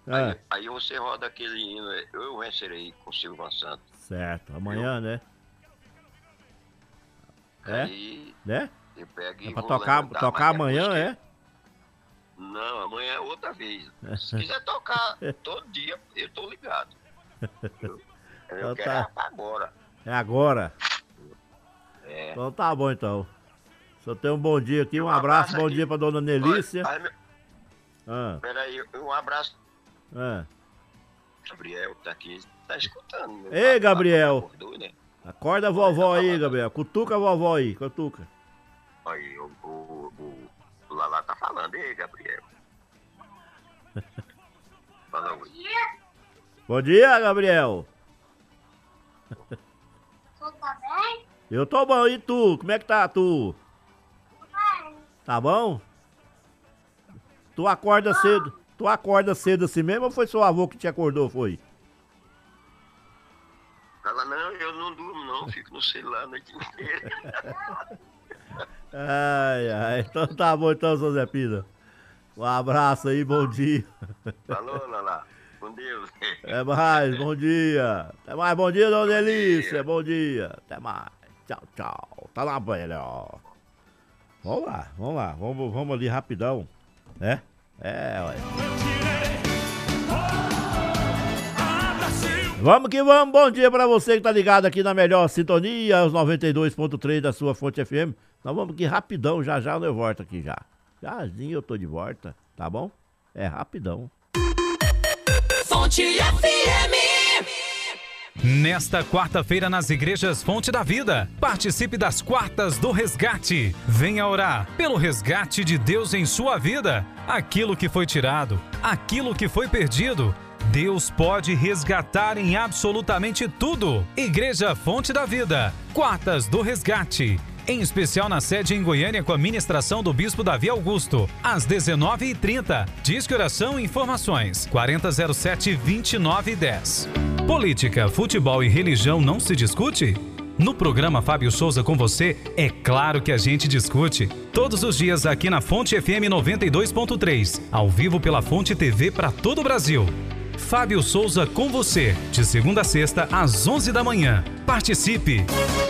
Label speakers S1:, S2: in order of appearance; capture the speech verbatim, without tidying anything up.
S1: Aí,
S2: Ah,
S1: aí você roda aquele hino, é, Eu Vencerei, com Silva Santos.
S2: certo. Amanhã, né? É?
S1: Aí
S2: Né?
S1: eu pego
S2: É
S1: e
S2: pra
S1: vou
S2: tocar,
S1: levantar,
S2: tocar
S1: mas depois
S2: amanhã,
S1: que...
S2: é?
S1: Não, amanhã é outra vez. Se quiser tocar todo dia, eu tô ligado. Eu, eu
S2: Então
S1: quero é
S2: tá.
S1: agora.
S2: É agora.
S1: É.
S2: Então tá bom, então. Só tenha um bom dia aqui.
S1: E
S2: Um
S1: um
S2: abraço,
S1: abraço
S2: bom
S1: aqui.
S2: dia pra dona
S1: Olha,
S2: Nelícia.
S1: aí, meu-
S2: Ah,
S1: peraí, um abraço.
S2: ah.
S1: Gabriel tá aqui, tá escutando. Meu
S2: Ei,
S1: papo,
S2: Gabriel.
S1: papo, acordou, né?
S2: Acorda a
S1: Olha,
S2: vovó
S1: tá
S2: aí,
S1: falando.
S2: Gabriel. Cutuca a vovó aí, cutuca.
S1: Aí, o, o, o, o Lala tá falando. Ei, Gabriel. Fala oi.
S2: Bom dia, Gabriel.
S3: Tu tá bem?
S2: Eu tô bom, e tu? Como é que tá, tu? Tá bom? Tu acorda cedo? Tu acorda cedo assim mesmo ou foi seu avô que te acordou, foi?
S1: Fala, não, eu não durmo não, fico no celular a noite inteira.
S2: Ai, ai. Então tá bom então, seu Zé Pina. Um abraço aí, bom dia.
S1: Falou, Lala. Com Deus.
S2: Até mais, bom dia. Até mais, bom dia, dona
S1: Bom
S2: Delícia.
S1: dia.
S2: Bom dia. Até mais. Tchau, tchau. Tá lá, velho, ó. Vamos lá, vamos lá. Vamos, vamos ali rapidão. É? É, ué. Vamos que vamos, bom dia pra você que tá ligado aqui na melhor sintonia, os noventa e dois ponto três da sua Fonte F M. Nós vamos aqui rapidão, já já eu volto aqui já. Jazinho eu tô de volta, tá bom? É rapidão.
S4: Fonte F M. Nesta quarta-feira nas igrejas Fonte da Vida, participe das Quartas do Resgate. Venha orar pelo resgate de Deus em sua vida. Aquilo que foi tirado, aquilo que foi perdido, Deus pode resgatar em absolutamente tudo. Igreja Fonte da Vida, Quartas do Resgate. Em especial na sede em Goiânia com a ministração do Bispo Davi Augusto, às dezenove e trinta. Disque Oração e Informações, quarenta zero sete, vinte e nove dez. Política, futebol e religião não se discute? No programa Fábio Souza com você, é claro que a gente discute. Todos os dias aqui na Fonte F M noventa e dois ponto três, ao vivo pela Fonte T V para todo o Brasil. Fábio Souza com você, de segunda a sexta às onze da manhã. Participe!